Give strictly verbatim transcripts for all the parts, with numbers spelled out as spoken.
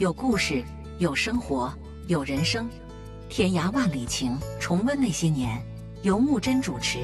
有故事，有生活，有人生。天涯万里情，重温那些年，由木真主持。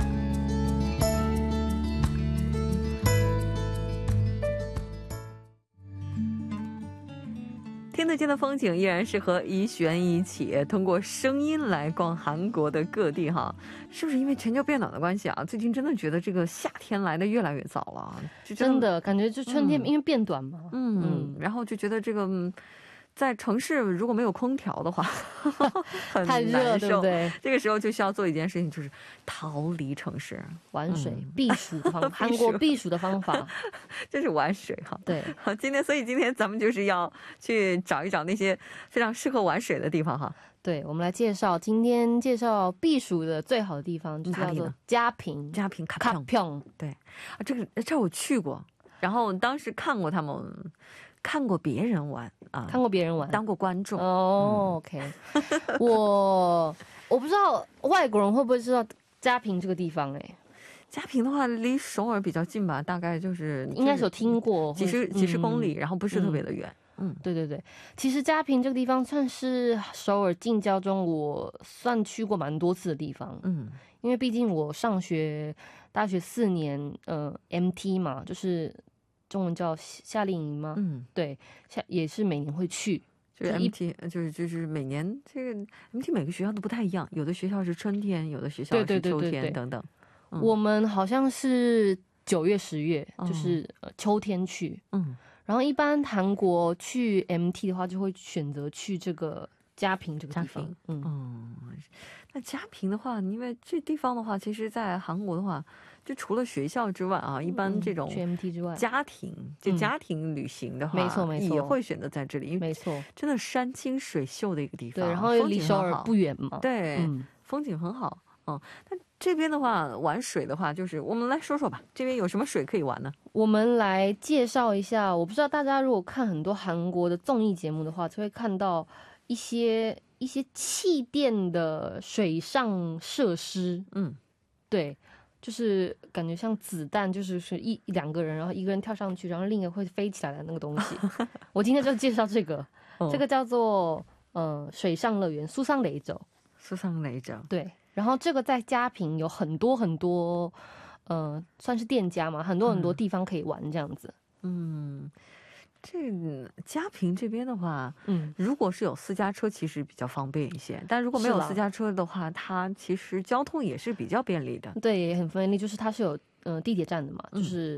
听得见的风景依然是和怡璇一起通过声音来逛韩国的各地哈，是不是因为全球变暖的关系啊？最近真的觉得这个夏天来的越来越早了，就真的真的感觉就春天因为变短嘛， 嗯， 嗯然后就觉得这个嗯在城市如果没有空调的话很太热难受， 对不对？ 这个时候就需要做一件事情，就是逃离城市， 玩水、 嗯避暑的方韩国避暑的方法， 这是玩水哈。 对， 好，今天所以今天咱们就是要去找一找那些非常适合玩水的地方哈。 对，我们来介绍今天介绍避暑的最好的地方，就叫做哪里呢？ 嘉平。 嘉平卡卡 평 평 对啊，这个这儿我去过，然后当时看过他们，看过别人玩啊， 看过别人玩， 当过观众。 哦、OK，我我不知道外国人会不会知道嘉平这个地方、欸，哎， 嘉平的话离首尔比较近吧，大概就是应该是有听过， 几十几十公里， 嗯然后不是特别的远。嗯， 对对对，其实嘉平这个地方算是首尔近郊中我算去过蛮多次的地方。 嗯， 因为毕竟我上学大学四年，呃 M T 嘛，就是中文叫夏令营嘛， 嗯， 对，夏也是每年会去。 就是就一 M T， 就是就是每年这个 M T 每个学校都不太一样，有的学校是春天，有的学校对对是秋对对对天等等。嗯我们好像是九月、十月， 哦就是、呃秋天去。 嗯， 然后一般韩国去 M T 的话，就会选择去这个嘉平这个地方嘉平。 嗯， 嗯，那嘉平的话，因为这地方的话，其实在韩国的话，就除了学校之外啊，一般这种去 M T 之外， 家庭就嗯家庭旅行的话， 没错没错也会选择在这里，因为没错， 真的山清水秀的一个地方， 对，然后又离首尔风景很好不远嘛， 对， 嗯。 风景很好。嗯，那这边的话，玩水的话，就是我们来说说吧，这边有什么水可以玩呢？ 我们来介绍一下，我不知道大家如果看很多韩国的综艺节目的话，就会看到一些一些气垫的水上设施。 嗯， 对，就是感觉像子弹，就是是一一两个人，然后一个人跳上去，然后另一个会飞起来的那个东西。我今天就介绍这个， 哦这个叫做呃水上乐园苏桑雷州。 苏桑雷着， 对，然后这个在嘉平有很多很多，呃，算是店家嘛，很多很多地方可以玩这样子。 嗯，这个嘉平这边的话， 嗯， 如果是有私家车，其实比较方便一些；但如果没有是啦私家车的话，它其实交通也是比较便利的。 对，也很便利，就是它是有呃地铁站的嘛， 嗯就是